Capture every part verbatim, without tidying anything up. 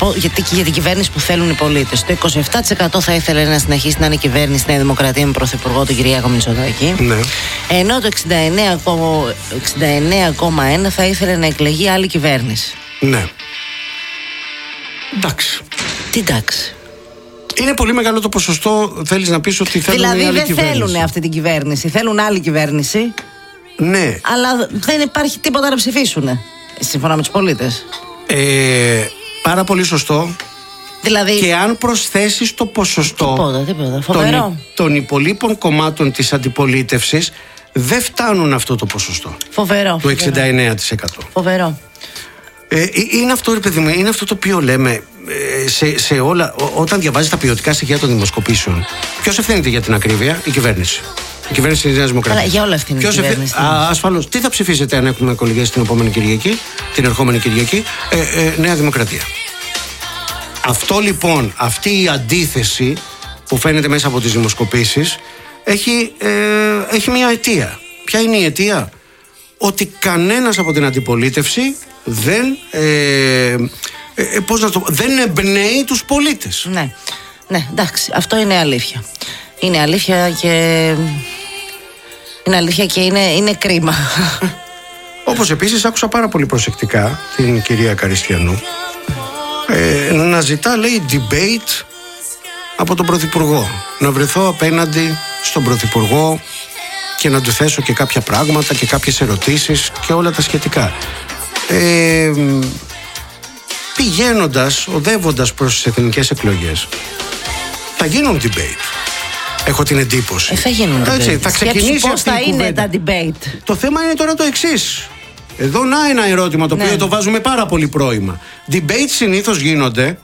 γιατί και για την κυβέρνηση που θέλουν οι πολίτες. Το είκοσι επτά τοις εκατό θα ήθελε να συνεχίσει να είναι κυβέρνηση Νέα Δημοκρατία με πρωθυπουργό τον Κυριάκο Μητσοτάκη. Ναι. Ενώ το εξήντα εννέα κόμμα ένα τοις εκατό θα ήθελε να εκλεγεί άλλη κυβέρνηση. Ναι. Εντάξει. Τι εντάξει. Είναι πολύ μεγάλο το ποσοστό, θέλεις να πεις ότι θέλουν δηλαδή, άλλη δεν κυβέρνηση. Δηλαδή δεν θέλουν αυτή την κυβέρνηση, θέλουν άλλη κυβέρνηση. Ναι. Αλλά δεν υπάρχει τίποτα να ψηφίσουν. Σύμφωνα με τους πολίτες. Ε, πάρα πολύ σωστό. Δηλαδή, και αν προσθέσεις το ποσοστό τίποτα, τίποτα. Φοβερό. Των, των υπολείπων κομμάτων της αντιπολίτευσης, δεν φτάνουν αυτό το ποσοστό. Φοβερό. Το εξήντα εννέα τοις εκατό. Φοβερό. Ε, είναι αυτό, ρε παιδί μου, είναι αυτό το οποίο λέμε ε, σε, σε όλα. Ό, όταν διαβάζεις τα ποιοτικά στοιχεία των δημοσκοπήσεων, ποιος ευθύνεται για την ακρίβεια? Η κυβέρνηση. Η κυβέρνηση της Νέας Δημοκρατίας. Αλλά για όλα ευθύνη η κυβέρνηση. Ασφαλώς. Τι θα ψηφίσετε αν έχουμε εκλογές την επόμενη Κυριακή, την ερχόμενη Κυριακή? Ε, ε, Νέα Δημοκρατία. Αυτό λοιπόν, αυτή η αντίθεση που φαίνεται μέσα από τις δημοσκοπήσεις έχει, ε, έχει μια αιτία. Ποια είναι η αιτία? Ότι κανένας από την αντιπολίτευση δεν, ε, ε, πώς να το, δεν εμπνέει τους πολίτες. Ναι, ναι, εντάξει, αυτό είναι αλήθεια. Είναι αλήθεια και είναι αλήθεια και είναι, είναι κρίμα. Όπως επίσης άκουσα πάρα πολύ προσεκτικά την κυρία Καριστιανού ε, να ζητά, λέει, debate από τον Πρωθυπουργό. Να βρεθώ απέναντι στον Πρωθυπουργό και να του θέσω και κάποια πράγματα και κάποιες ερωτήσεις και όλα τα σχετικά. Ε, πηγαίνοντας, οδεύοντας προς τις εθνικές εκλογές, θα γίνουν debate. Έχω την εντύπωση. Ε, θα γίνουν debate. Θα ξεκινήσει πώς θα είναι τα debate. Το θέμα είναι τώρα το εξής. Εδώ να ένα ερώτημα το οποίο ναι. το βάζουμε πάρα πολύ πρόημα. Debate συνήθως γίνονται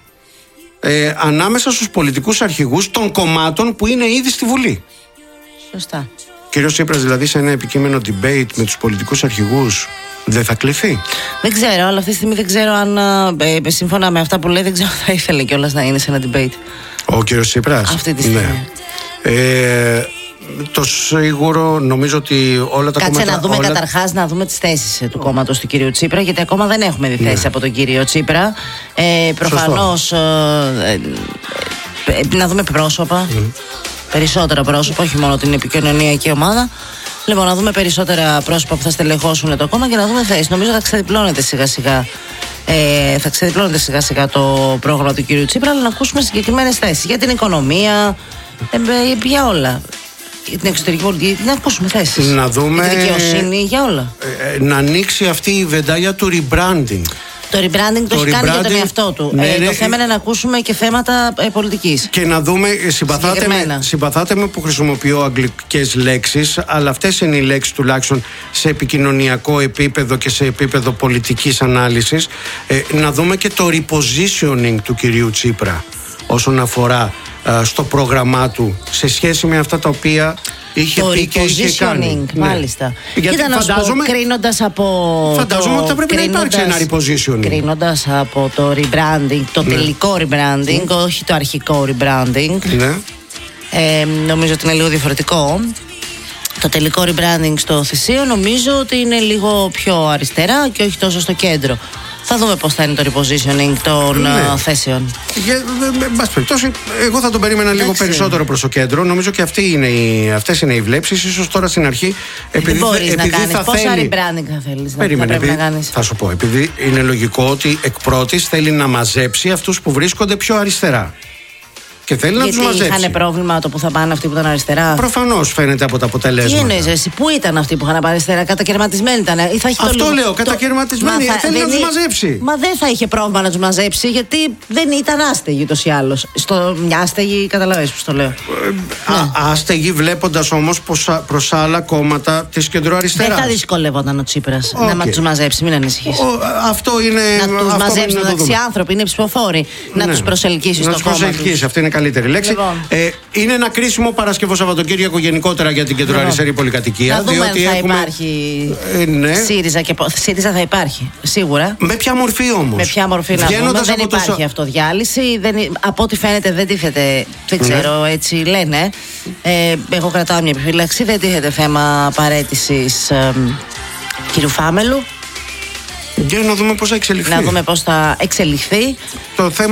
ε, ανάμεσα στους πολιτικούς αρχηγούς των κομμάτων που είναι ήδη στη Βουλή. Σωστά. Κύριος Τσίπρας δηλαδή σε ένα επικείμενο debate με τους πολιτικούς αρχηγούς δεν θα κληθεί? Δεν ξέρω, αλλά αυτή τη στιγμή δεν ξέρω αν ε, σύμφωνα με αυτά που λέει δεν ξέρω αν θα ήθελε κιόλας να είναι σε ένα debate. Ο κύριος Τσίπρας. Αυτή τη στιγμή. Ναι. Ε, το σίγουρο νομίζω ότι όλα τα Κάτσε κόμματα... να δούμε όλα... καταρχάς να δούμε τις θέσεις του κόμματος του κυρίου Τσίπρα, γιατί ακόμα δεν έχουμε δει θέση ναι. από τον κύριο Τσίπρα. Ε, προφανώς ε, ε, ε, να δούμε πρόσωπα, mm. περισσότερα πρόσωπα, όχι μόνο την επικοινωνιακή ομάδα. Λοιπόν, να δούμε περισσότερα πρόσωπα που θα στελεχώσουν το κόμμα και να δούμε θέσεις. Νομίζω θα ξεδιπλώνεται σιγά σιγά. Ε, θα ξεδιπλώνεται σιγά σιγά το πρόγραμμα του κυρίου Τσίπρα, αλλά να ακούσουμε συγκεκριμένες θέσεις για την οικονομία, ε, για όλα. Για την εξωτερική πολιτική, να ακούσουμε θέσεις. Να δούμε. Για τη δικαιοσύνη, για όλα. Ε, να ανοίξει αυτή η βεντάλια του rebranding. Το rebranding το, το έχει κάνει για τον εαυτό του. Ναι, ε, ναι, το θέμα είναι να ακούσουμε και θέματα ε, πολιτικής. Και να δούμε, συμπαθάτε με, συμπαθάτε με που χρησιμοποιώ αγγλικές λέξεις, αλλά αυτές είναι οι λέξεις τουλάχιστον σε επικοινωνιακό επίπεδο και σε επίπεδο πολιτικής ανάλυσης. Ε, να δούμε και το repositioning του κυρίου Τσίπρα όσον αφορά ε, στο πρόγραμμά του σε σχέση με αυτά τα οποία είχε το πει και είχε κάνει. Μάλιστα. Ναι. Κοίτα να σου πω, κρίνοντας από φαντάζομαι το, ότι θα πρέπει να υπάρξει ένα repositioning. Κρίνοντας από το rebranding, το ναι. τελικό rebranding, ναι. όχι το αρχικό rebranding, ναι. ε, νομίζω ότι είναι λίγο διαφορετικό. Το τελικό rebranding στο Θησίο νομίζω ότι είναι λίγο πιο αριστερά και όχι τόσο στο κέντρο. Θα δούμε πώς θα είναι το repositioning των ναι. θέσεων. Εν πάση περιπτώσει, εγώ θα τον περίμενα λίγο Εντάξει. περισσότερο προς το κέντρο. Νομίζω και αυτή είναι η, αυτές είναι οι βλέψεις. Ίσως τώρα στην αρχή. Επειδή, δεν μπορείς επειδή να κάνεις. Θα πόσα θέλει... rebranding θα θέλεις Περίμενε, να, επειδή, να κάνεις. Θα σου πω, επειδή είναι λογικό ότι εκ πρώτης θέλει να μαζέψει αυτούς που βρίσκονται πιο αριστερά. Και θέλει γιατί να τους μαζέψει. Είχαν πρόβλημα το που θα πάνε αυτοί που ήταν αριστερά. Προφανώς φαίνεται από τα αποτελέσματα. Τι εννοείς εσύ, πού ήταν αυτοί που είχαν πάει αριστερά, κατακαιρματισμένοι ήταν. Θα έχει Αυτό το λέω, το... κατακαιρματισμένοι. Θα... Θέλει να τους μαζέψει. Μα δεν θα είχε πρόβλημα να τους μαζέψει, γιατί δεν ήταν άστεγοι ούτως ή άλλως. Στο μια άστεγοι, καταλαβαίνεις πώς το λέω. Ε, ναι. α, άστεγοι βλέποντας όμως προς άλλα κόμματα της κεντροαριστεράς. Δεν θα δυσκολεύονταν ο Τσίπρας okay. να τους μαζέψει, μην ανησυχείς. Ο, αυτό είναι. Να τους μαζέψει μεταξύ άνθρωποι, είναι ψηφοφόροι. Ναι. Να τους προσελκύσει στο κόμμα. Αυτή είναι καλύτερη λέξη. Λοιπόν. Ε, είναι ένα κρίσιμο Παρασκευό Σαββατοκύριακο γενικότερα για την κεντροαριστερή λοιπόν. πολυκατοικία. Να δούμε διότι αν θα έχουμε... υπάρχει ε, ναι. ΣΥΡΙΖΑ και ΣΥΡΙΖΑ θα υπάρχει, σίγουρα. Με ποια μορφή όμως? Με ποια μορφή να δούμε, δεν υπάρχει το... αυτοδιάλυση. Δεν, από ό,τι φαίνεται δεν τίθεται, δεν ξέρω, ναι. έτσι λένε. Ε, εγώ κρατάω μια επιφύλαξη, δεν τίθεται θέμα παραίτησης ε, κύριου Φάμελου. Για να δούμε πώς θα εξελιχθεί. Να δούμε πώς θα εξελιχθεί. Το θέμα